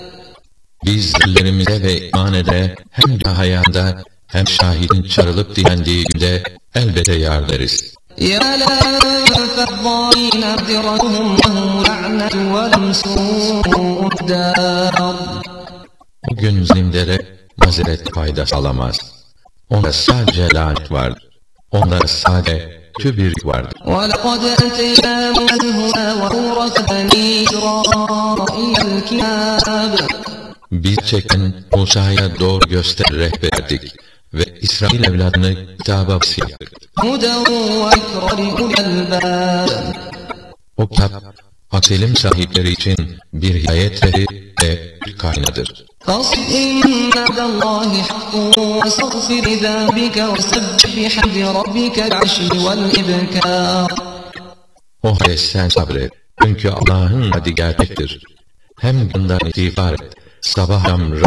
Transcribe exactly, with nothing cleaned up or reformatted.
Biz ellerimize ve iman ede hem hayanda hem şahidin çağrılıp dilendiği günde elbette yardırız. يَا لَا فَالظَّالِينَ اَغْفِرَهُمْ لَهُمْ لَعْنَةُ وَلَمْسُوا اُدَّارٍ O gün zalimlere mazeret fayda sağlamaz. Onda sadece lanet vardır. Onda sadece tübürük vardır. وَلَقَدْ أَتَيْنَا مُوسَى الْهُدَى وَأَوْرَثْنَا بَنِي إِسْرَائِيلَ الْكِتَابَ Biz çeken Musa'ya doğru göster rehberdik ve İsrail evladını kitaba yaptık. هُدًى وَذِكْرَى لِأُولِي الْأَلْبَابِ O kitap, akselim sahipleri için bir hidayet rehberi ve bir kaynadır. فَاصْبِرْ إِنَّ وَعْدَ اللّٰهِ حَقٌّ وَاسْتَغْفِرْ لِذَنبِكَ وَسَبِّحْ بِحَمْدِ رَبِّكَ بِالْعَشِيِّ وَالْإِبْكَارِ O halde sen sabret. Çünkü Allah'ın adı gerçektir. Hem bundan istiğfar et. Sabah akşam